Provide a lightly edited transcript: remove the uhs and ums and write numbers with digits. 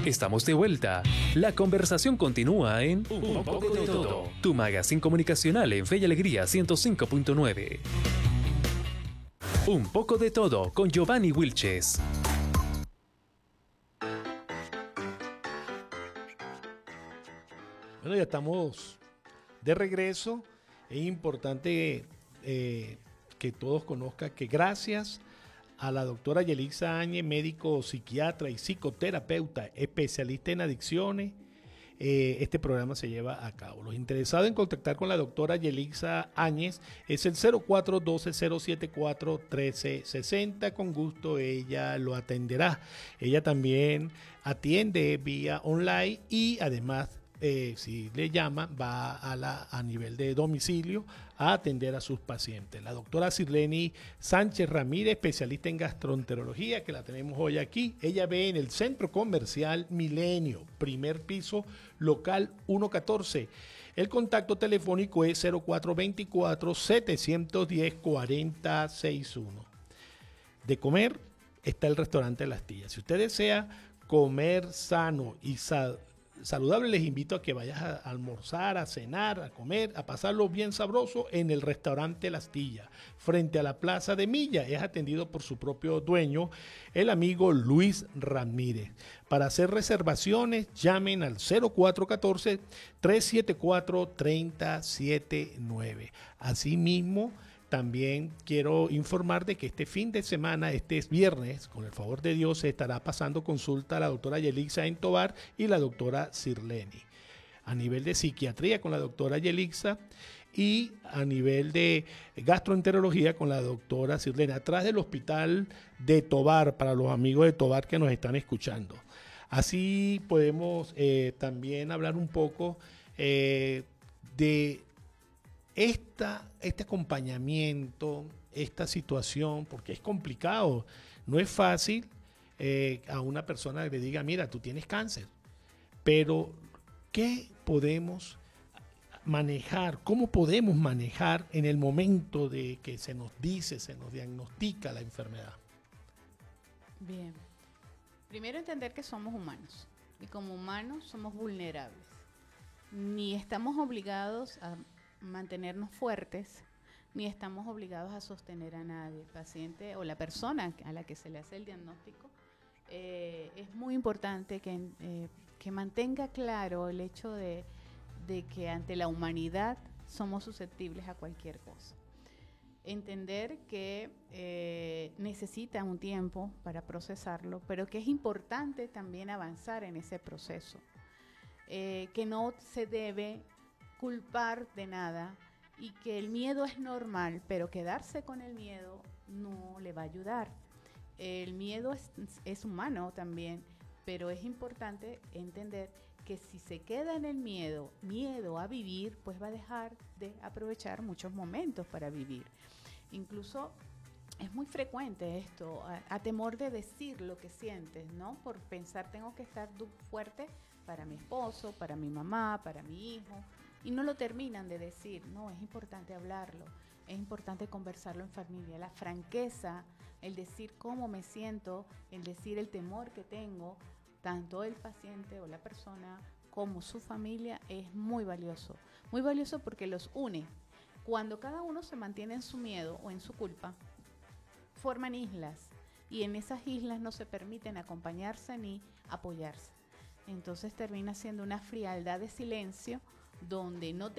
Estamos de vuelta. La conversación continúa en Un poco de todo. Tu magazine comunicacional en Fe y Alegría 105.9. Un poco de todo con Giovanni Wilches. Bueno, ya estamos de regreso. Es importante que todos conozcan que gracias a la doctora Yelixa Áñez, médico psiquiatra y psicoterapeuta, especialista en adicciones, este programa se lleva a cabo. Los interesados en contactar con la doctora Yelixa Áñez es el 0412-074-1360. Con gusto ella lo atenderá. Ella también atiende vía online y además si le llaman va a nivel de domicilio a atender a sus pacientes. La doctora Sirleni Sánchez Ramírez, especialista en gastroenterología, que la tenemos hoy aquí. Ella ve en el Centro Comercial Milenio, primer piso, local 114. El contacto telefónico es 0424-710-4061. De comer está el restaurante La Astilla. Si usted desea comer sano y saludable, les invito a que vayas a almorzar, a cenar, a comer, a pasarlo bien sabroso en el restaurante La Astilla, frente a la Plaza de Milla. Es atendido por su propio dueño, el amigo Luis Ramírez. Para hacer reservaciones, llamen al 0414-374-3079. Asimismo, también quiero informar de que este fin de semana, este es viernes, con el favor de Dios, se estará pasando consulta a la doctora Yelixa en Tovar y la doctora Sirleni. A nivel de psiquiatría con la doctora Yelixa y a nivel de gastroenterología con la doctora Sirleni, atrás del hospital de Tovar, para los amigos de Tovar que nos están escuchando. Así podemos también hablar un poco de este acompañamiento, esta situación, porque es complicado, no es fácil a una persona que le diga, mira, tú tienes cáncer, pero ¿qué podemos manejar? ¿Cómo podemos manejar en el momento de que se nos dice, se nos diagnostica la enfermedad? Bien, primero entender que somos humanos y como humanos somos vulnerables. Ni estamos obligados a mantenernos fuertes, ni estamos obligados a sostener a nadie. El paciente o la persona a la que se le hace el diagnóstico, es muy importante que mantenga claro el hecho de que ante la humanidad somos susceptibles a cualquier cosa. Entender que necesita un tiempo para procesarlo, pero que es importante también avanzar en ese proceso. Que no se debe culpar de nada y que el miedo es normal, pero quedarse con el miedo no le va a ayudar. El miedo es humano también, pero es importante entender que si se queda en el miedo a vivir, pues va a dejar de aprovechar muchos momentos para vivir. Incluso es muy frecuente esto, a temor de decir lo que sientes, ¿no? Por pensar tengo que estar fuerte para mi esposo, para mi mamá, para mi hijo, y no lo terminan de decir. No, es importante hablarlo, es importante conversarlo en familia. La franqueza, el decir cómo me siento, el decir el temor que tengo, tanto el paciente o la persona como su familia, es muy valioso porque los une. Cuando cada uno se mantiene en su miedo o en su culpa, forman islas y en esas islas no se permiten acompañarse ni apoyarse. Entonces termina siendo una frialdad de silencio donde no